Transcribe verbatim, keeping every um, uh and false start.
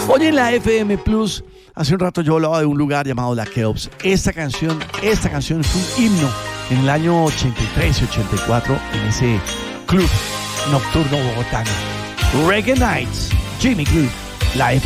Hoy en la F M Plus, hace un rato yo hablaba de un lugar llamado La Keops. Esta canción, esta canción es un himno en el año ochenta y tres y ochenta y cuatro en ese club nocturno bogotano. Reggae Nights, Jimmy Club, la F M.